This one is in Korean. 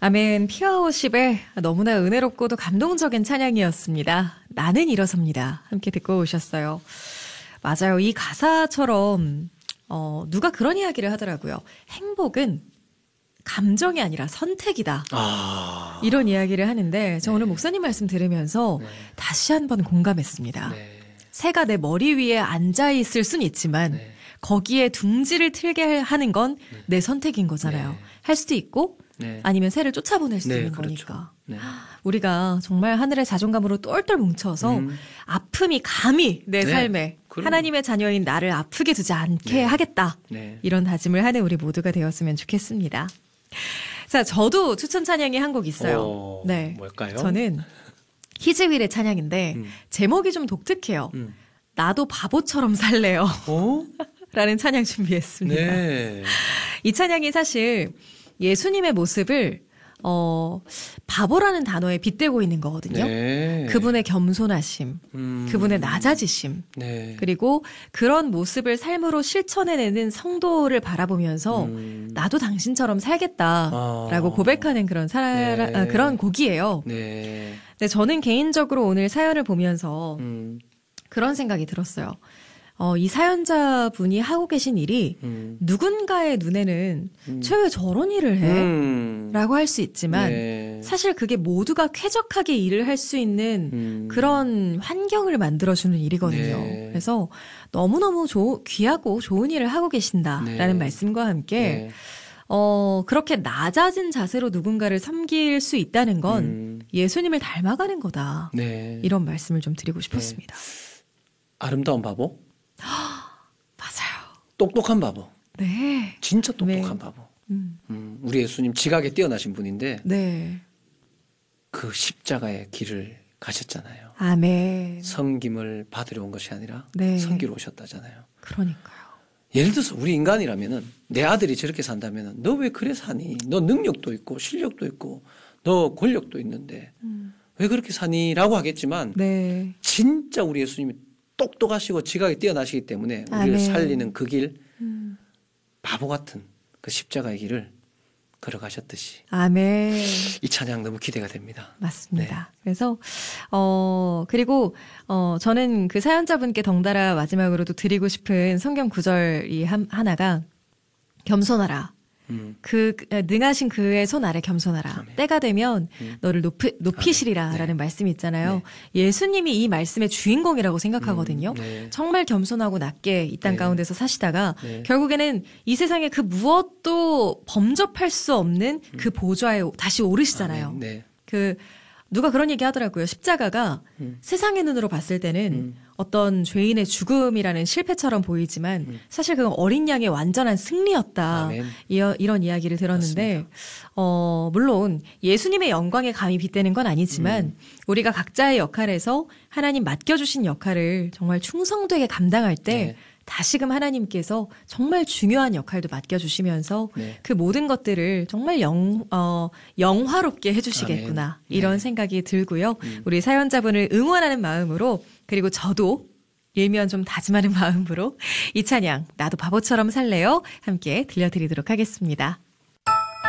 아멘 피아오십의 너무나 은혜롭고도 감동적인 찬양이었습니다. 나는 일어섭니다. 함께 듣고 오셨어요. 맞아요. 이 가사처럼 누가 그런 이야기를 하더라고요. 행복은 감정이 아니라 선택이다. 이런 이야기를 하는데 저 오늘 목사님 말씀 들으면서 다시 한번 공감했습니다. 새가 내 머리 위에 앉아있을 순 있지만 거기에 둥지를 틀게 하는 건 내 선택인 거잖아요. 할 수도 있고 아니면 새를 쫓아보낼 수도 있는 그렇죠. 거니까. 네. 우리가 정말 하늘의 자존감으로 똘똘 뭉쳐서 아픔이 감히 내 삶에 하나님의 자녀인 나를 아프게 두지 않게 하겠다. 이런 다짐을 하는 우리 모두가 되었으면 좋겠습니다. 자, 저도 추천 찬양이 한 곡 있어요. 네, 뭘까요? 저는 히즈윌의 찬양인데 제목이 좀 독특해요. 나도 바보처럼 살래요. 라는 찬양 준비했습니다. 네. 이 찬양이 사실 예수님의 모습을 바보라는 단어에 빗대고 있는 거거든요. 네. 그분의 겸손하심, 그분의 낮아지심, 그리고 그런 모습을 삶으로 실천해내는 성도를 바라보면서 나도 당신처럼 살겠다라고 고백하는 그런 그런 곡이에요. 근데 저는 개인적으로 오늘 사연을 보면서 그런 생각이 들었어요. 이 사연자분이 하고 계신 일이 누군가의 눈에는 쟤 왜 저런 일을 해? 라고 할 수 있지만 사실 그게 모두가 쾌적하게 일을 할 수 있는 그런 환경을 만들어주는 일이거든요. 그래서 너무너무 귀하고 좋은 일을 하고 계신다라는 말씀과 함께 그렇게 낮아진 자세로 누군가를 섬길 수 있다는 건 예수님을 닮아가는 거다. 이런 말씀을 좀 드리고 싶었습니다. 아름다운 바보? 맞아요. 똑똑한 바보. 네. 진짜 똑똑한 바보. 우리 예수님 지각에 뛰어나신 분인데 그 십자가의 길을 가셨잖아요. 아멘. 섬김을 받으러 온 것이 아니라 섬기러 오셨다잖아요. 그러니까요. 예를 들어서 우리 인간이라면은 내 아들이 저렇게 산다면은 너 왜 그래 사니? 너 능력도 있고 실력도 있고 너 권력도 있는데 왜 그렇게 사니? 라고 하겠지만 진짜 우리 예수님이 똑똑하시고 지각에 뛰어나시기 때문에 우리를 살리는 그 길, 바보 같은 그 십자가의 길을 걸어가셨듯이. 아멘. 이 찬양 너무 기대가 됩니다. 맞습니다. 그래서 그리고 저는 그 사연자분께 덩달아 마지막으로도 드리고 싶은 성경 구절이 하나가 겸손하라. 그 능하신 그의 손 아래 겸손하라. 아멘. 때가 되면 너를 높이시리라라는 말씀이 있잖아요. 예수님이 이 말씀의 주인공이라고 생각하거든요. 정말 겸손하고 낮게 이 땅 가운데서 사시다가 결국에는 이 세상에 그 무엇도 범접할 수 없는 그 보좌에 다시 오르시잖아요. 누가 그런 얘기 하더라고요. 십자가가 세상의 눈으로 봤을 때는 어떤 죄인의 죽음이라는 실패처럼 보이지만 사실 그건 어린 양의 완전한 승리였다. 이런 이야기를 들었는데 물론 예수님의 영광에 감히 빗대는 건 아니지만 우리가 각자의 역할에서 하나님 맡겨주신 역할을 정말 충성되게 감당할 때 다시금 하나님께서 정말 중요한 역할도 맡겨주시면서 그 모든 것들을 정말 영화롭게 해주시겠구나. 이런 생각이 들고요. 우리 사연자분을 응원하는 마음으로 그리고 저도 일면 좀 다짐하는 마음으로 이 찬양 나도 바보처럼 살래요. 함께 들려드리도록 하겠습니다.